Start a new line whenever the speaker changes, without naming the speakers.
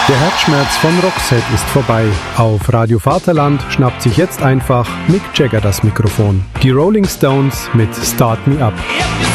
Der Herzschmerz von Roxette ist vorbei. Auf Radio Vaterland schnappt sich jetzt einfach Mick Jagger das Mikrofon. Die Rolling Stones mit Start Me Up.